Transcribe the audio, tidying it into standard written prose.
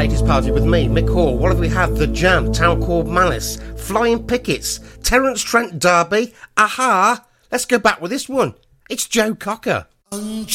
Ladies Party with me, Mick Hall. What have we had? The Jam, Town Called Malice, Flying Pickets, Terence Trent D'Arby, Aha. Let's go back with this one. It's Joe Cocker.